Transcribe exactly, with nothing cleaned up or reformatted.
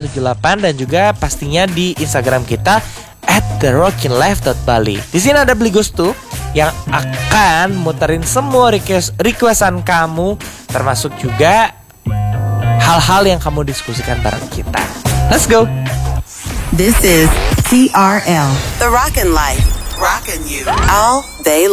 tujuh delapan dan juga pastinya di Instagram kita at the rockin life dot bali. Di sini ada Bligos tuh yang akan muterin semua request requestan kamu, termasuk juga hal-hal yang kamu diskusikan bareng kita. Let's go. This is T R L, The Rockin' Life, rockin' you all day long.